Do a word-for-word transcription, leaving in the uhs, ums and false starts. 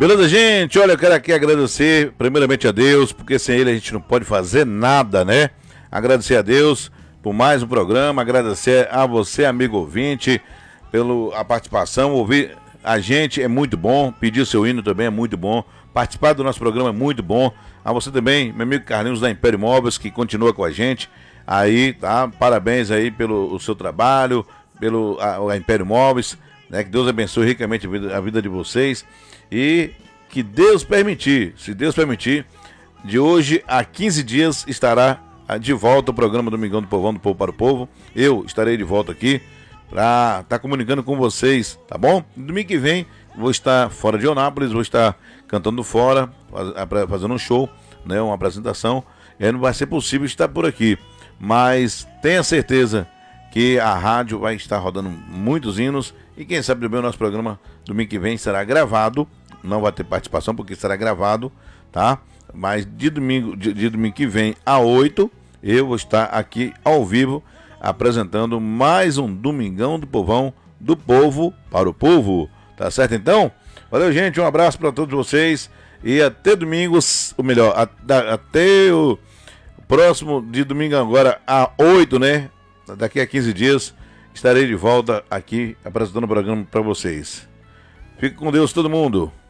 Beleza, gente? Olha, eu quero aqui agradecer primeiramente a Deus, porque sem Ele a gente não pode fazer nada, né? Agradecer a Deus por mais um programa, agradecer a você, amigo ouvinte, pela participação. Ouvir a gente é muito bom, pedir o seu hino também é muito bom, participar do nosso programa é muito bom. A você também, meu amigo Carlinhos da Império Móveis, que continua com a gente aí, tá? Parabéns aí pelo o seu trabalho, pelo a, a Império Móveis, né? Que Deus abençoe ricamente a vida, a vida de vocês e que Deus permitir, se Deus permitir, de hoje a quinze dias estará de volta o programa Domingão do Povão, do Povo para o Povo. Eu estarei de volta aqui para estar tá comunicando com vocês, tá bom? Domingo que vem vou estar fora de Eunápolis, vou estar cantando fora, fazendo um show, né, uma apresentação, e aí não vai ser possível estar por aqui, mas tenha certeza que a rádio vai estar rodando muitos hinos e quem sabe também o nosso programa domingo que vem será gravado, não vai ter participação porque será gravado, tá? Mas de domingo, de, de domingo que vem a oito, eu vou estar aqui ao vivo apresentando mais um Domingão do Povão, do Povo para o Povo. Tá certo então? Valeu, gente, um abraço para todos vocês e até domingo, ou melhor, a, até o próximo de domingo agora a oito, né? Daqui a quinze dias estarei de volta aqui apresentando o programa para vocês. Fique com Deus todo mundo.